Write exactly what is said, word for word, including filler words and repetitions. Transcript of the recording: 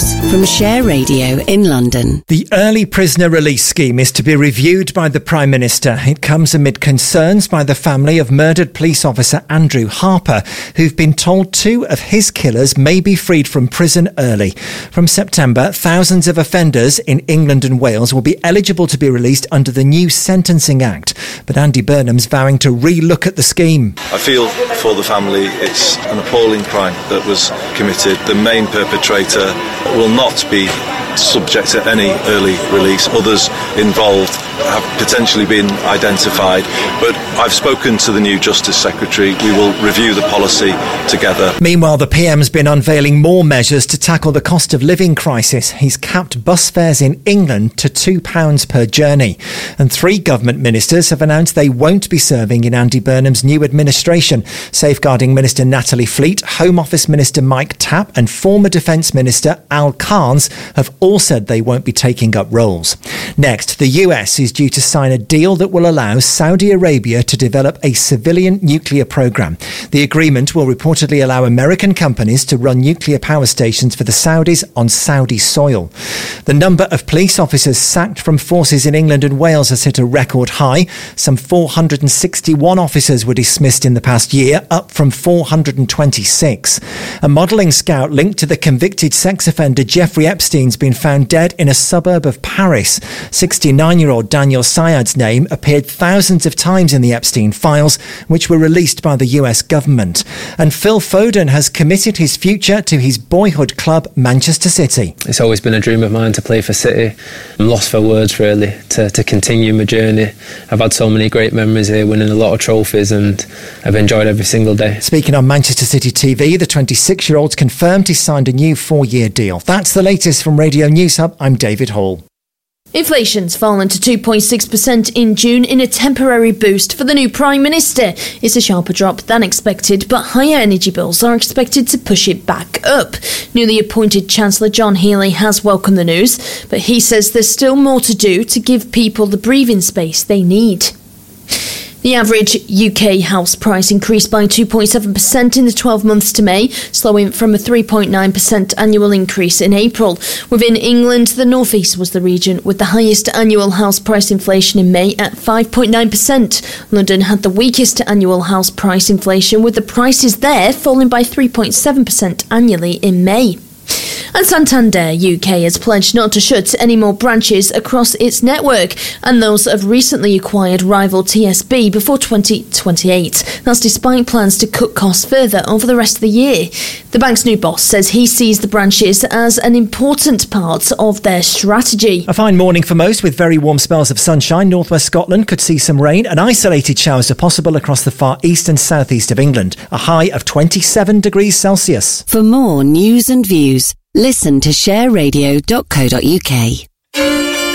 News from Share Radio in London. The early prisoner release scheme is to be reviewed by the Prime Minister. It comes amid concerns by the family of murdered police officer Andrew Harper, who've been told two of his killers may be freed from prison early. From September, thousands of offenders in England and Wales will be eligible to be released under the new Sentencing Act. But Andy Burnham's vowing to re-look at the scheme. I feel for the family it's an appalling crime that was committed. The main perpetrator will not be subject to any early release. Others involved have potentially been identified, but I've spoken to the new Justice Secretary. We will review the policy together. Meanwhile, the P M's been unveiling more measures to tackle the cost of living crisis. He's capped bus fares in England to two pounds per journey. And three government ministers have announced they won't be serving in Andy Burnham's new administration. Safeguarding Minister Natalie Fleet, Home Office Minister Mike Tapp and former Defence Minister Al Carnes have all said they won't be taking up roles. Next, the U S is due to sign a deal that will allow Saudi Arabia to develop a civilian nuclear program. The agreement will reportedly allow American companies to run nuclear power stations for the Saudis on Saudi soil. The number of police officers sacked from forces in England and Wales has hit a record high. Some four hundred sixty-one officers were dismissed in the past year, up from four hundred twenty-six. A modelling scout linked to the convicted sex offender Jeffrey Epstein's been found dead in a suburb of Paris. sixty-nine-year-old Daniel Syed's name appeared thousands of times in the Epstein files, which were released by the U S government. And Phil Foden has committed his future to his boyhood club, Manchester City. It's always been a dream of mine to play for City. I'm lost for words, really, to, to continue my journey. I've had so many great memories here, winning a lot of trophies, and I've enjoyed every single day. Speaking on Manchester City T V, the twenty-six-year-old's confirmed he signed a new four-year deal. That's the latest from Radio News Hub. I'm David Hall. Inflation's fallen to two point six percent in June in a temporary boost for the new Prime Minister. It's a sharper drop than expected, but higher energy bills are expected to push it back up. Newly appointed Chancellor John Healey has welcomed the news, but he says there's still more to do to give people the breathing space they need. The average U K house price increased by two point seven percent in the twelve months to May, slowing from a three point nine percent annual increase in April. Within England, the North East was the region with the highest annual house price inflation in May at five point nine percent. London had the weakest annual house price inflation, with the prices there falling by three point seven percent annually in May. And Santander U K has pledged not to shut any more branches across its network, and those have recently acquired rival T S B before twenty twenty-eight. That's despite plans to cut costs further over the rest of the year. The bank's new boss says he sees the branches as an important part of their strategy. A fine morning for most, with very warm spells of sunshine. Northwest Scotland could see some rain, and isolated showers are possible across the far east and southeast of England. A high of twenty-seven degrees Celsius. For more news and views, listen to share radio dot co dot uk.